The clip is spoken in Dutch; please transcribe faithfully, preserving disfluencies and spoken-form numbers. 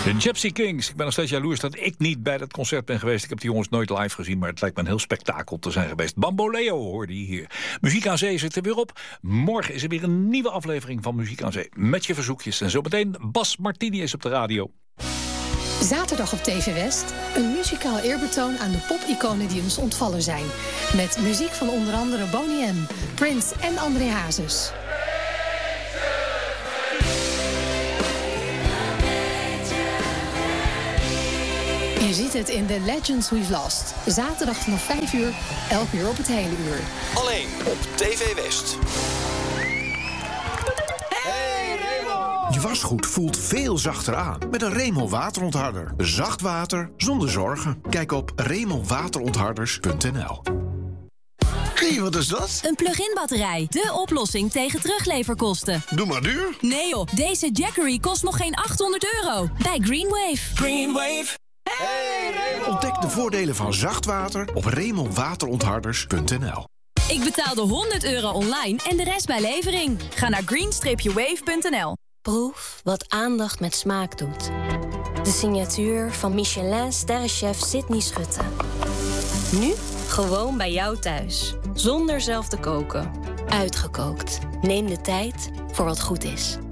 De Gypsy Kings. Ik ben nog steeds jaloers dat ik niet bij dat concert ben geweest. Ik heb die jongens nooit live gezien, maar het lijkt me een heel spektakel te zijn geweest. Bamboleo hoorde je hier. Muziek aan Zee zit er weer op. Morgen is er weer een nieuwe aflevering van Muziek aan Zee. Met je verzoekjes. En zo meteen Bas Martini is op de radio. Zaterdag op T V West. Een muzikaal eerbetoon aan de pop-iconen die ons ontvallen zijn. Met muziek van onder andere Boney M, Prince en André Hazes. Je ziet het in The Legends We've Lost. Zaterdag vanaf vijf uur, elk uur op het hele uur. Alleen op T V West. Je wasgoed voelt veel zachter aan met een Remel waterontharder. Zacht water zonder zorgen. Kijk op remel waterontharders punt n l. Hé, wat is dat? Een plug-in batterij. De oplossing tegen terugleverkosten. Doe maar duur. Nee joh, deze Jackery kost nog geen achthonderd euro. Bij Greenwave. Greenwave. Hey, Ontdek de voordelen van zacht water op remel waterontharders punt n l. Ik betaalde honderd euro online en de rest bij levering. Ga naar green wave punt n l. Proef wat aandacht met smaak doet. De signatuur van Michelin-sterrenchef Sydney Schutte. Nu gewoon bij jou thuis. Zonder zelf te koken. Uitgekookt. Neem de tijd voor wat goed is.